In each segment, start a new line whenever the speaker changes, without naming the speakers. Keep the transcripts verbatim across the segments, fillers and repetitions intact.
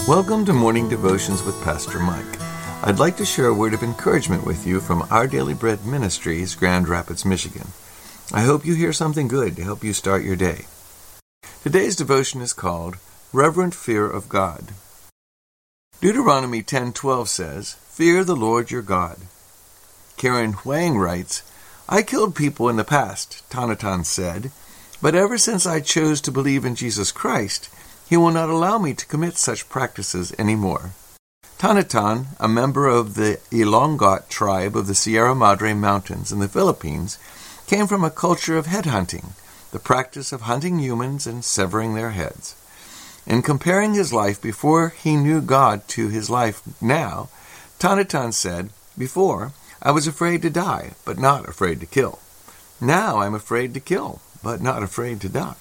Welcome to Morning Devotions with Pastor Mike. I'd like to share a word of encouragement with you from Our Daily Bread Ministries, Grand Rapids, Michigan. I hope you hear something good to help you start your day. Today's devotion is called Reverent Fear of God. Deuteronomy ten twelve says, "Fear the Lord your God." Karen Huang writes, "I killed people in the past," Tanatan said, "but ever since I chose to believe in Jesus Christ, He will not allow me to commit such practices anymore." Tanatan, a member of the Ilongot tribe of the Sierra Madre Mountains in the Philippines, came from a culture of headhunting, the practice of hunting humans and severing their heads. In comparing his life before he knew God to his life now, Tanatan said, "Before, I was afraid to die, but not afraid to kill. Now I'm afraid to kill, but not afraid to die."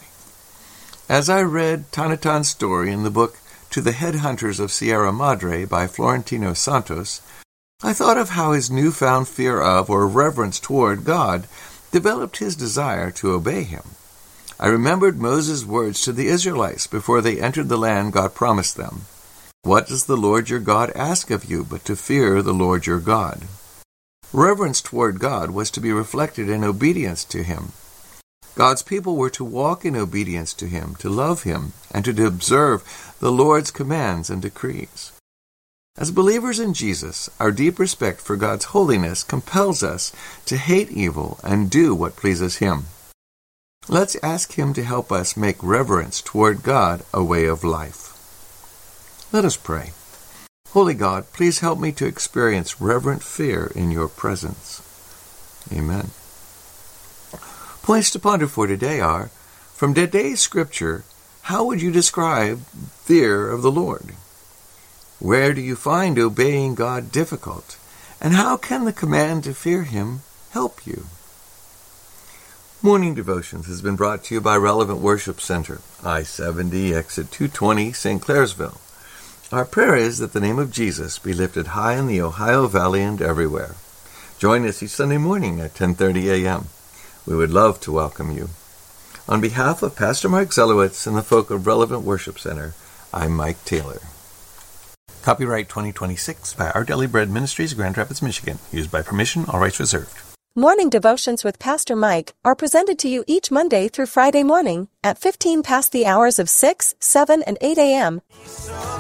As I read Tanatan's story in the book To the Headhunters of Sierra Madre by Florentino Santos, I thought of how his newfound fear of or reverence toward God developed his desire to obey Him. I remembered Moses' words to the Israelites before they entered the land God promised them. "What does the Lord your God ask of you but to fear the Lord your God?" Reverence toward God was to be reflected in obedience to Him. God's people were to walk in obedience to Him, to love Him, and to observe the Lord's commands and decrees. As believers in Jesus, our deep respect for God's holiness compels us to hate evil and do what pleases Him. Let's ask Him to help us make reverence toward God a way of life. Let us pray. Holy God, please help me to experience reverent fear in your presence. Amen. Points to ponder for today are, from today's scripture, how would you describe fear of the Lord? Where do you find obeying God difficult? And how can the command to fear Him help you? Morning Devotions has been brought to you by Relevant Worship Center, I seventy, exit two twenty, Saint Clairsville. Our prayer is that the name of Jesus be lifted high in the Ohio Valley and everywhere. Join us each Sunday morning at ten thirty a.m. We would love to welcome you. On behalf of Pastor Mike Zelowitz and the folk of Relevant Worship Center, I'm Mike Taylor. Copyright twenty twenty-six by Our Daily Bread Ministries, Grand Rapids, Michigan. Used by permission, all rights reserved.
Morning Devotions with Pastor Mike are presented to you each Monday through Friday morning at fifteen past the hours of six, seven, and eight a.m.